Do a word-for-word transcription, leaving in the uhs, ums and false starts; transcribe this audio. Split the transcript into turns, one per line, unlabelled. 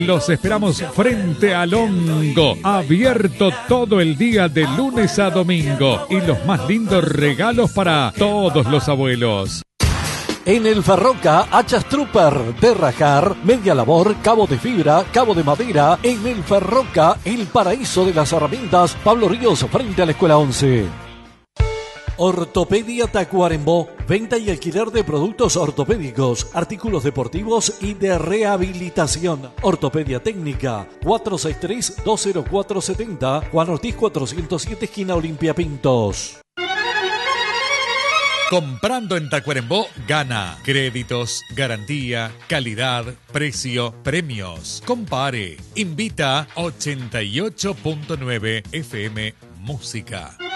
Los esperamos frente al Hongo, abierto todo el día de lunes a domingo y los más lindos regalos para todos los abuelos.
En el Ferroca, hachas Trooper, de rajar, media labor, cabo de fibra, cabo de madera. En el Ferroca, el paraíso de las herramientas. Pablo Ríos, frente a la Escuela once. Ortopedia Tacuarembó, venta y alquiler de productos ortopédicos, artículos deportivos y de rehabilitación. Ortopedia Técnica, cuatro seis tres, dos cero cuatro siete cero, Juan Ortiz cuatrocientos siete, esquina Olimpia Pintos.
Comprando en Tacuarembó, gana. Créditos, garantía, calidad, precio, premios. Compare. Invita ochenta y ocho punto nueve F M Música.